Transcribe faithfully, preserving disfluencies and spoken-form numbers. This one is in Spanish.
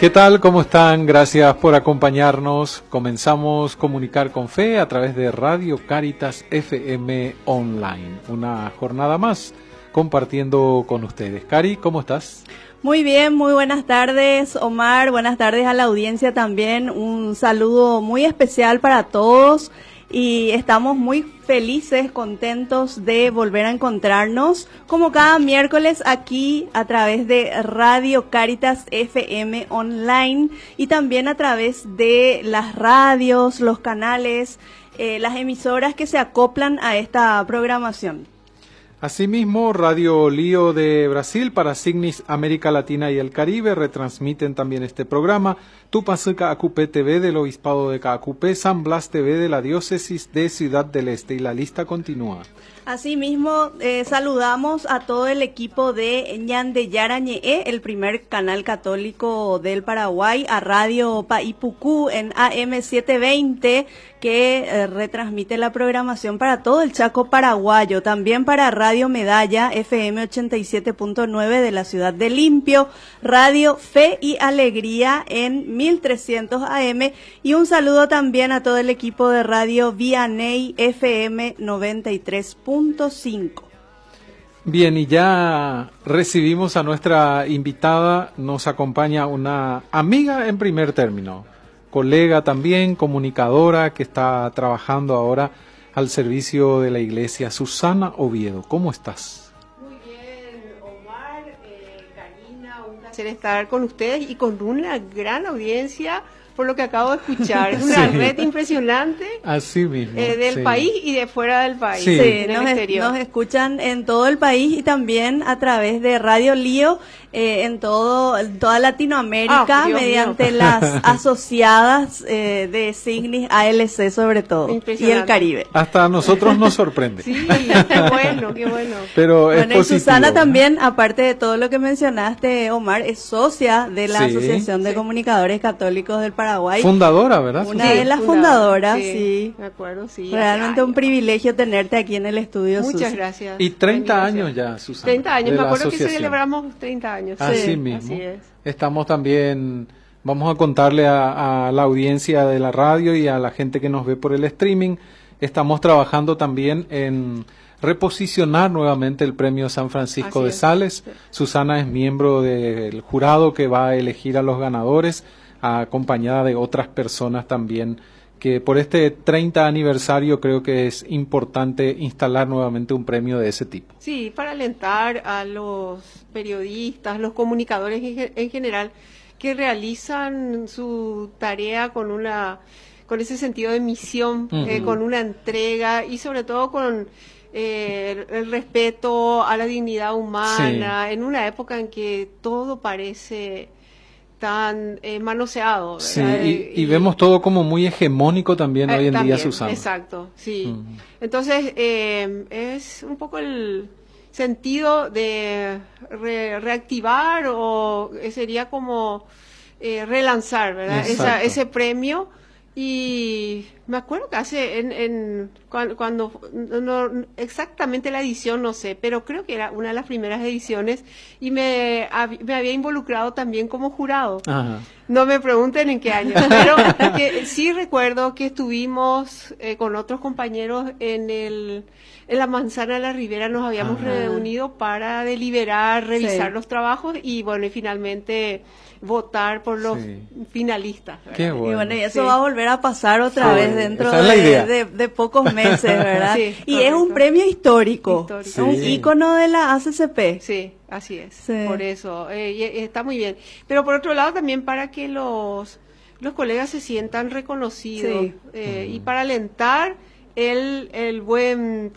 ¿Qué tal? ¿Cómo están? Gracias por acompañarnos. Comenzamos Comunicar con Fe a través de Radio Cáritas F M Online. Una jornada más compartiendo con ustedes. Cari, ¿cómo estás? Muy bien, muy buenas tardes, Omar. Buenas tardes a la audiencia también. Un saludo muy especial para todos. Y estamos muy felices, contentos de volver a encontrarnos como cada miércoles aquí a través de Radio Cáritas F M Online y también a través de las radios, los canales, eh, las emisoras que se acoplan a esta programación. Asimismo, Radio Lío de Brasil para Signis América Latina y el Caribe retransmiten también este programa. Tupacú Caacupé T V del Obispado de Caacupé, San Blas T V de la Diócesis de Ciudad del Este y la lista continúa. Asimismo, eh, saludamos a todo el equipo de Ñandeyara Ñe'e, el primer canal católico del Paraguay, a Radio Paipucú en A M setecientos veinte, que eh, retransmite la programación para todo el Chaco paraguayo, también para Radio Medalla F M ochenta y siete punto nueve de la ciudad de Limpio, Radio Fe y Alegría en mil trescientos A M, y un saludo también a todo el equipo de Radio Vianey F M noventa y tres punto cinco. Bien, y ya recibimos a nuestra invitada. Nos acompaña una amiga en primer término, colega también, comunicadora que está trabajando ahora al servicio de la iglesia, Susana Oviedo. ¿Cómo estás? Muy bien, Omar, eh, Karina, un placer estar con ustedes y con una gran audiencia, por lo que acabo de escuchar. Es una sí. red impresionante. Así mismo. Eh, del sí. país y de fuera del país. Sí, sí en el nos, exterior. nos escuchan en todo el país y también a través de Radio Lío eh, en todo toda Latinoamérica, Ah, Dios mediante mío. las asociadas eh, de Signis A L C sobre todo y el Impresionante. Caribe. Hasta a nosotros nos sorprende. Sí, qué bueno, qué bueno. Pero es Bueno, y positivo, Susana ¿no? también, aparte de todo lo que mencionaste, Omar, es socia de la Sí. Asociación de Sí. Comunicadores Católicos del Paraguay. Fundadora, ¿verdad? Una Sí, de las fundadora, fundadoras, sí. De acuerdo, sí. Realmente hace un años. privilegio tenerte aquí en el estudio, Muchas Susi. gracias. Y treinta por la invitación. años ya, Susana. treinta años, de me la acuerdo que asociación. celebramos treinta años. Así Sí, mismo. así es. Estamos también, vamos a contarle a, a la audiencia de la radio y a la gente que nos ve por el streaming, estamos trabajando también en reposicionar nuevamente el premio San Francisco Así de es. Sales. Sí. Susana es miembro del jurado que va a elegir a los ganadores, acompañada de otras personas también, que por este treinta aniversario creo que es importante instalar nuevamente un premio de ese tipo. Sí, para alentar a los periodistas, los comunicadores en, ge- en general, que realizan su tarea con una, con ese sentido de misión, Ujú. eh, con una entrega y sobre todo con eh, el, el respeto a la dignidad humana, en una época en que todo parece tan eh, manoseado. Sí, ¿verdad? y, y vemos todo como muy hegemónico también Eh, hoy en también, día, Susana. Exacto, sí. Ujú. Entonces, eh, es un poco el sentido de re- reactivar o eh, sería como eh, relanzar, ¿verdad? Esa, Exacto. ese premio. Y me acuerdo que hace, en, en cuando, cuando no, no- exactamente la edición no sé, pero creo que era una de las primeras ediciones y me, hab- me había involucrado también como jurado. Ajá. No me pregunten en qué año, pero que sí recuerdo que estuvimos eh, con otros compañeros en el en la Manzana de la Ribera, nos habíamos Ah. reunido para deliberar, revisar Sí. los trabajos y bueno, y finalmente votar por los Sí. finalistas. ¿verdad? Qué Y bueno. bueno, y eso Sí. va a volver a pasar otra Sí, vez dentro esa es la de, idea. de- de pocos meses, ¿verdad? Sí, y es un correcto. premio histórico, Histórico. es un Sí. ícono de la A C C P. Sí, así es. Sí. Por eso, eh, y- está muy bien. Pero por otro lado también para que los, los colegas se sientan reconocidos Sí. eh, y para alentar el, el buen